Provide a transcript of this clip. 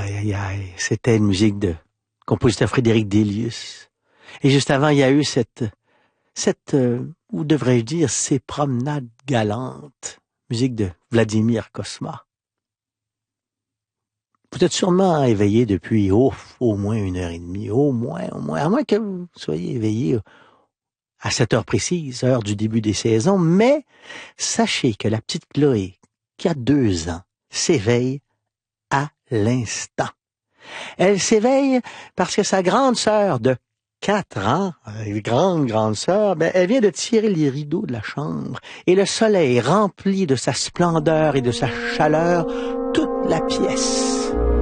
Aïe, aïe, aïe. C'était une musique de compositeur Frédéric Delius. Et juste avant, il y a eu ou devrais-je dire, ces promenades galantes. Musique de Vladimir Cosma. Vous êtes sûrement éveillé depuis au moins 1h30, au moins, à moins que vous soyez éveillé à cette heure précise, heure du début des saisons, mais sachez que la petite Chloé, qui a 2 ans, s'éveille à l'instant. Elle s'éveille parce que sa grande sœur de 4 ans, grande sœur, elle vient de tirer les rideaux de la chambre et le soleil remplit de sa splendeur et de sa chaleur toute la pièce.